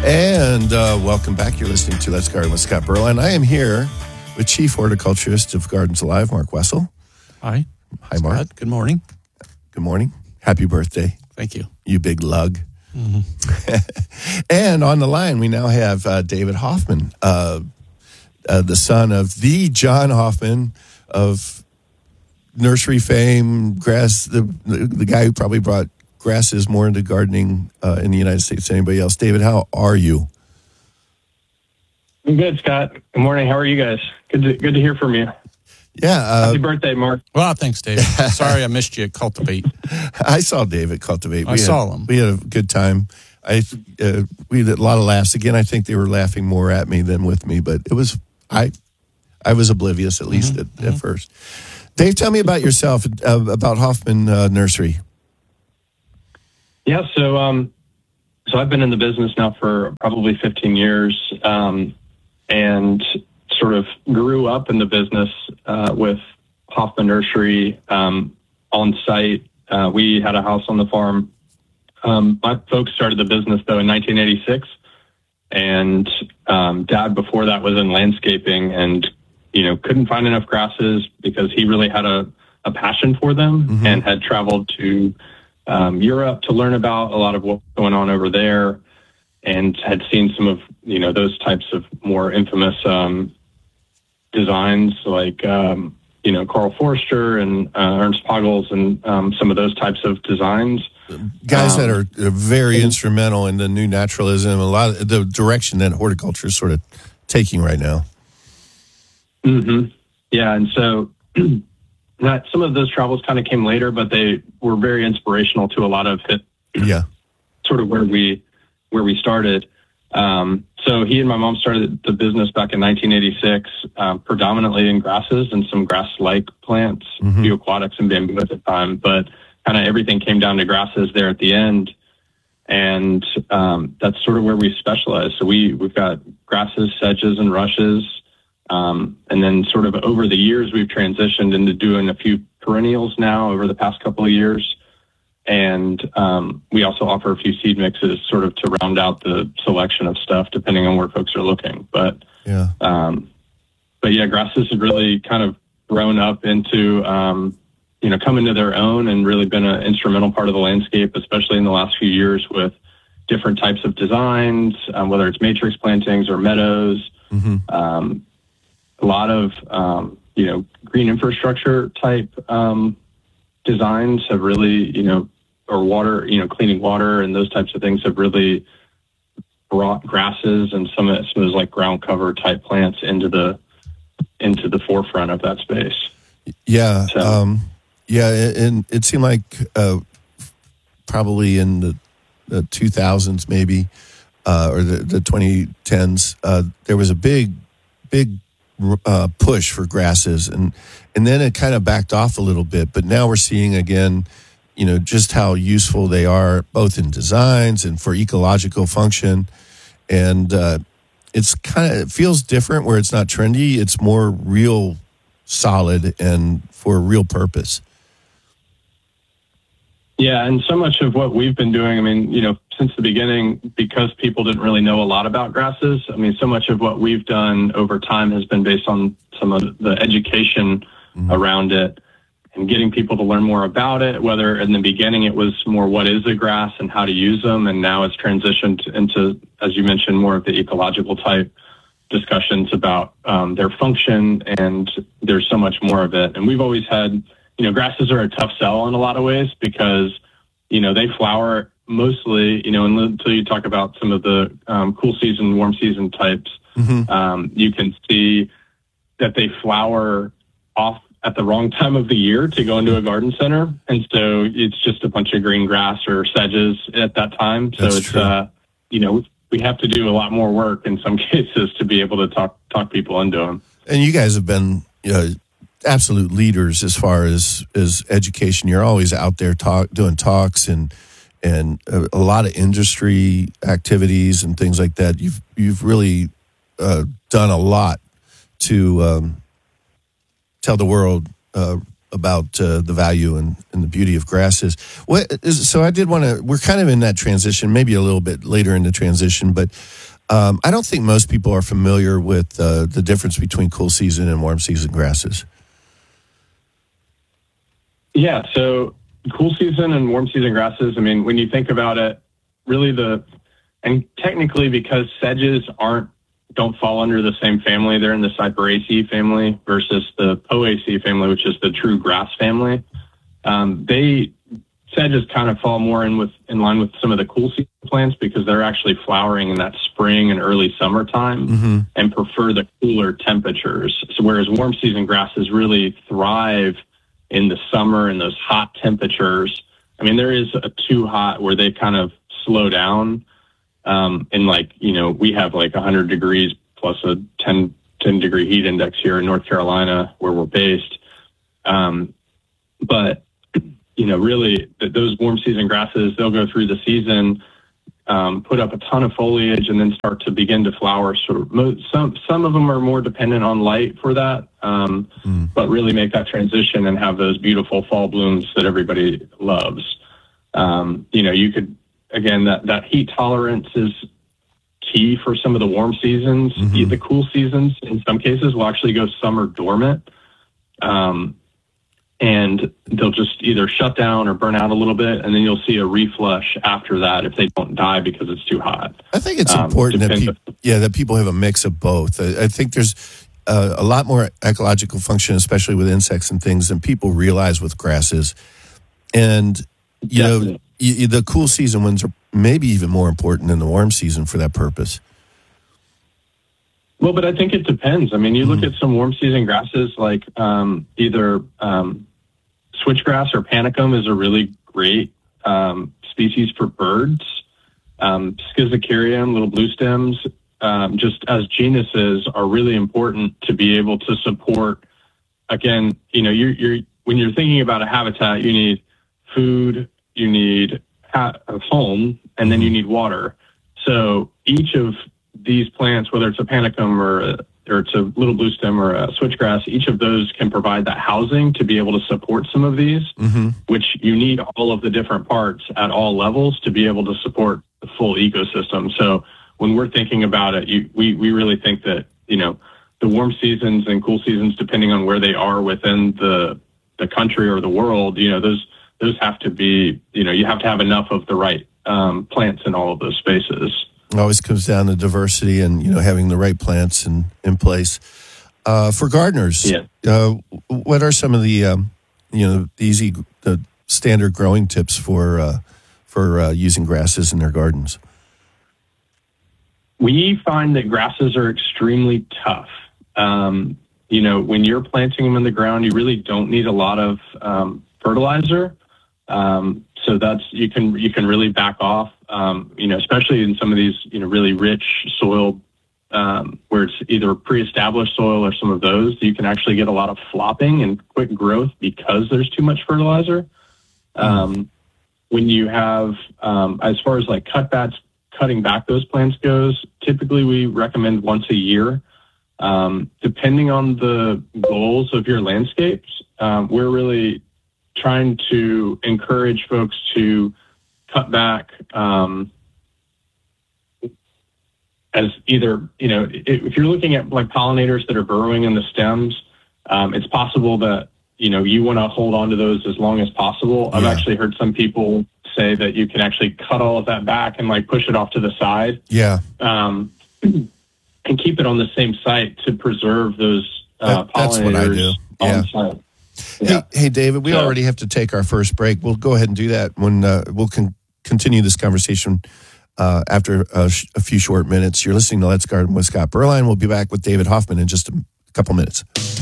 And welcome back. You're listening to Let's Garden with Scott Berline. I am here with Chief Horticulturist of Gardens Alive, Mark Wessel. Hi. Hi, Mark. Scott, good morning. Good morning. Happy birthday. Thank you. You big lug. Mm-hmm. And on the line, we now have David Hoffman, the son of the John Hoffman of nursery fame, grass, the guy who probably brought grasses more into gardening in the United States than anybody else. David, how are you? I'm good, Scott. Good morning. How are you guys? Good to hear from you. Yeah. Happy birthday, Mark. Well, thanks, Dave. Sorry I missed you at Cultivate. I saw David Cultivate. I saw him. We had a good time. We had a lot of laughs. Again, I think they were laughing more at me than with me, but it was I was oblivious, at least at first. Dave, tell me about yourself, about Hoffman Nursery. Yeah, so I've been in the business now for probably 15 years, and sort of grew up in the business with Hoffman Nursery on site. We had a house on the farm. My folks started the business, though, in 1986, and Dad before that was in landscaping and, couldn't find enough grasses because he really had a passion for them and had traveled to Europe to learn about a lot of what's going on over there and had seen some of, those types of more infamous designs like, Carl Forster and Ernst Pagels and some of those types of designs. Guys that are very instrumental in the new naturalism, a lot of the direction that horticulture is sort of taking right now. Yeah, and so some of those travels kind of came later, but they were very inspirational to a lot of it. Yeah, sort of where we started. So he and my mom started the business back in 1986, predominantly in grasses and some grass-like plants, few aquatics and bamboo at the time, but kind of everything came down to grasses there at the end. And that's sort of where we specialize. So we've got grasses, sedges, and rushes. And then sort of over the years, we've transitioned into doing a few perennials now over the past couple of years. And we also offer a few seed mixes sort of to round out the selection of stuff, depending on where folks are looking. But yeah, grasses have really kind of grown up into, coming to their own and really been an instrumental part of the landscape, especially in the last few years with different types of designs, whether it's matrix plantings or meadows. A lot of, green infrastructure type designs have really, or water, cleaning water and those types of things have really brought grasses and some of those like ground cover type plants into the forefront of that space. Yeah. So, and it seemed like probably in the 2000s maybe, or the 2010s, there was a big push for grasses, and then it kind of backed off a little bit. But now we're seeing again, just how useful they are, both in designs and for ecological function. And it feels different where it's not trendy; it's more real, solid, and for a real purpose. Yeah, and so much of what we've been doing, since the beginning, because people didn't really know a lot about grasses, so much of what we've done over time has been based on some of the education around it and getting people to learn more about it, whether in the beginning it was more what is a grass and how to use them, and now it's transitioned into, as you mentioned, more of the ecological type discussions about their function, and there's so much more of it. And we've always had, grasses are a tough sell in a lot of ways because, they flower mostly, until you talk about some of the cool season, warm season types, you can see that they flower off at the wrong time of the year to go into a garden center. And so it's just a bunch of green grass or sedges at that time. So it's, we have to do a lot more work in some cases to be able to talk people into them. And you guys have been, absolute leaders as far as education. You're always out there doing talks and a lot of industry activities and things like that. You've really done a lot to tell the world about the value and the beauty of grasses. So I did want to. We're kind of in that transition, maybe a little bit later in the transition, but I don't think most people are familiar with the difference between cool season and warm season grasses. Yeah, so cool season and warm season grasses, I mean, when you think about it, really and technically because sedges don't fall under the same family, they're in the Cyperaceae family versus the Poaceae family, which is the true grass family. Sedges kind of fall more in line with some of the cool season plants because they're actually flowering in that spring and early summertime and prefer the cooler temperatures. So whereas warm season grasses really thrive in the summer and those hot temperatures. I mean, there is a too hot where they kind of slow down. And we have like 100 degrees plus a 10 degree heat index here in North Carolina where we're based. But really those warm season grasses, they'll go through the season, put up a ton of foliage and then start to begin to flower. Some of them are more dependent on light for that, but really make that transition and have those beautiful fall blooms that everybody loves. You could, again, that heat tolerance is key for some of the warm seasons. The cool seasons, in some cases, will actually go summer dormant. And they'll just either shut down or burn out a little bit, and then you'll see a reflush after that if they don't die because it's too hot. I think it's important that people have a mix of both. I think there's a lot more ecological function, especially with insects and things, than people realize with grasses. And, the cool season ones are maybe even more important than the warm season for that purpose. Well, but I think it depends. I mean, you look at some warm season grasses like either switchgrass or panicum is a really great species for birds. Schizachyrium, little blue stems, just as genuses are really important to be able to support. Again, when you're thinking about a habitat, you need food, you need a home, and then you need water. So each of these plants, whether it's a panicum or it's a little blue stem or a switchgrass, each of those can provide that housing to be able to support some of these, which you need all of the different parts at all levels to be able to support the full ecosystem. So when we're thinking about it, we really think that, the warm seasons and cool seasons, depending on where they are within the country or the world, those have to be, you have to have enough of the right plants in all of those spaces. It always comes down to diversity and, having the right plants in place. For gardeners, what are some of the, the standard growing tips for using grasses in their gardens? We find that grasses are extremely tough. When you're planting them in the ground, you really don't need a lot of fertilizer. So you can really back off, especially in some of these, really rich soil, where it's either pre-established soil or some of those, you can actually get a lot of flopping and quick growth because there's too much fertilizer. When you have, as far as like cutting back those plants goes, typically we recommend once a year. Depending on the goals of your landscapes, we're really trying to encourage folks to cut back as either, if you're looking at like pollinators that are burrowing in the stems, it's possible that, you want to hold on to those as long as possible. Yeah. I've actually heard some people say that you can actually cut all of that back and like push it off to the side. Yeah. And keep it on the same site to preserve those pollinators. That's what I do. Yeah. On site. Yeah. Hey, David, we already have to take our first break. We'll go ahead and do that when we'll continue this conversation after a few short minutes. You're listening to Let's Garden with Scott Berline. We'll be back with David Hoffman in just a couple minutes.